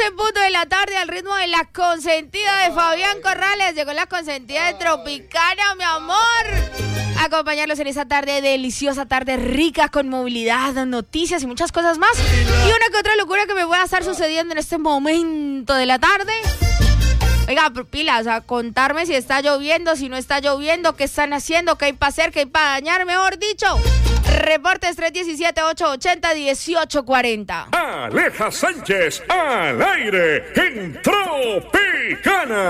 en punto de la tarde al ritmo de la consentida de Fabián Corrales. Llegó la consentida de Tropicana, mi amor. Acompañarlos en esa tarde deliciosa, tarde rica con movilidad, noticias y muchas cosas más. Y una que otra locura que me pueda estar sucediendo en este momento de la tarde. Oiga, pilas, a contarme si está lloviendo, si no está lloviendo, qué están haciendo, qué hay para hacer, qué hay para dañar, mejor dicho. Reportes 317-880-1840. Aleja Sánchez al aire en Tropicana.